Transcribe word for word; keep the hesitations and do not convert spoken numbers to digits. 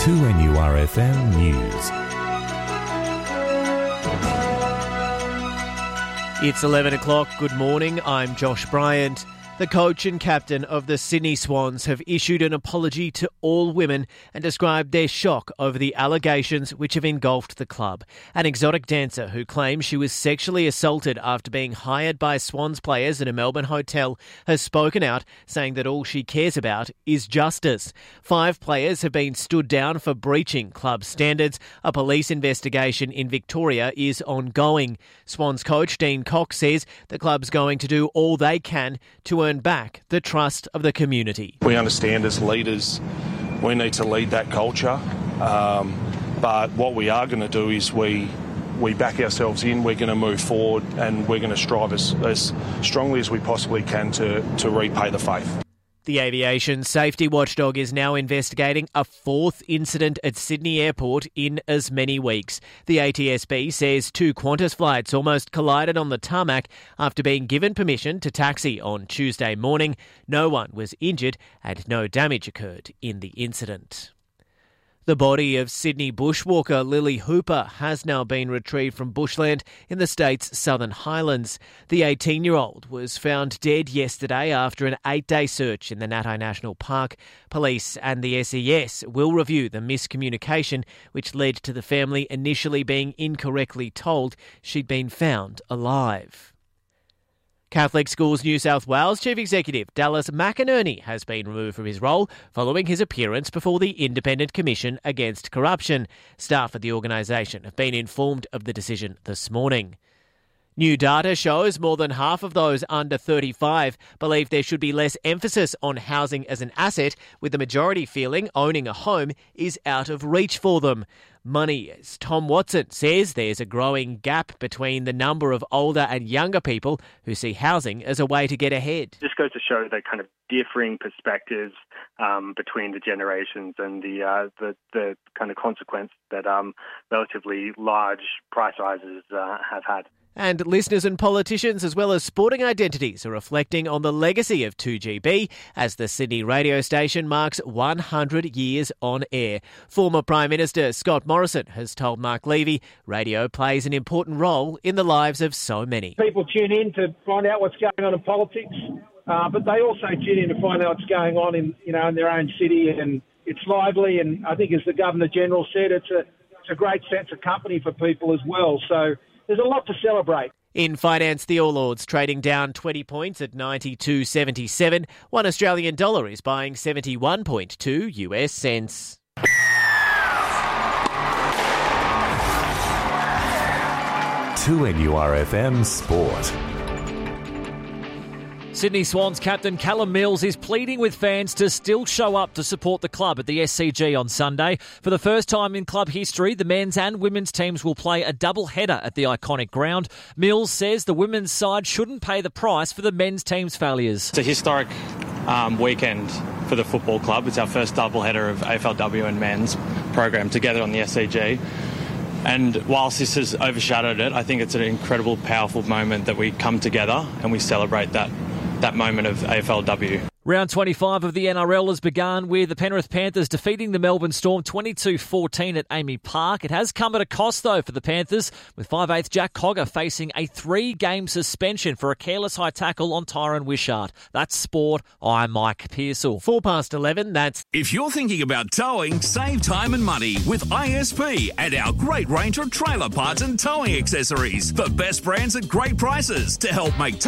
two N U R F M News. It's eleven o'clock. Good morning. I'm Josh Bryant. The coach and captain of the Sydney Swans have issued an apology to all women and described their shock over the allegations which have engulfed the club. An exotic dancer who claims she was sexually assaulted after being hired by Swans players at a Melbourne hotel has spoken out, saying that all she cares about is justice. Five players have been stood down for breaching club standards. A police investigation in Victoria is ongoing. Swans coach Dean Cox says the club's going to do all they can to earn back the trust of the community. We understand as leaders we need to lead that culture, um, but what we are going to do is we we back ourselves in, we're going to move forward and we're going to strive as, as strongly as we possibly can to, to repay the faith. The aviation safety watchdog is now investigating a fourth incident at Sydney Airport in as many weeks. The A T S B says two Qantas flights almost collided on the tarmac after being given permission to taxi on Tuesday morning. No one was injured and no damage occurred in the incident. The body of Sydney bushwalker Lily Hooper has now been retrieved from bushland in the state's Southern Highlands. The eighteen-year-old was found dead yesterday after an eight-day search in the Natai National Park. Police and the S E S will review the miscommunication which led to the family initially being incorrectly told she'd been found alive. Catholic Schools New South Wales Chief Executive Dallas McInerney has been removed from his role following his appearance before the Independent Commission Against Corruption. Staff at the organisation have been informed of the decision this morning. New data shows more than half of those under thirty-five believe there should be less emphasis on housing as an asset, with the majority feeling owning a home is out of reach for them. Money's Tom Watson says there's a growing gap between the number of older and younger people who see housing as a way to get ahead. This goes to show the kind of differing perspectives um, between the generations and the, uh, the the kind of consequence that um, relatively large price rises uh, have had. And listeners and politicians as well as sporting identities are reflecting on the legacy of two G B as the Sydney radio station marks one hundred years on air. Former Prime Minister Scott Morrison has told Mark Levy radio plays an important role in the lives of so many. People tune in to find out what's going on in politics, uh, but they also tune in to find out what's going on in, you know, in their own city, and it's lively, and I think as the Governor-General said, it's a, it's a great sense of company for people as well. So there's a lot to celebrate. In finance, the All Ords trading down twenty points at ninety-two seventy-seven. One Australian dollar is buying seventy-one point two U S cents. two N U R F M Sport. Sydney Swans captain Callum Mills is pleading with fans to still show up to support the club at the S C G on Sunday. For the first time in club history, the men's and women's teams will play a double header at the iconic ground. Mills says the women's side shouldn't pay the price for the men's team's failures. It's a historic um, weekend for the football club. It's our first double header of A F L W and men's program together on the S C G. And whilst this has overshadowed it, I think it's an incredible, powerful moment that we come together and we celebrate that that moment of A F L W. Round twenty-five of the N R L has begun with the Penrith Panthers defeating the Melbourne Storm twenty-two fourteen at Amy Park. It has come at a cost, though, for the Panthers, with five eighths Jack Cogger facing a three-game suspension for a careless high tackle on Tyron Wishart. That's sport. I'm Mike Pearsall. Four past eleven, that's... If you're thinking about towing, save time and money with I S P and our great range of trailer parts and towing accessories. The best brands at great prices to help make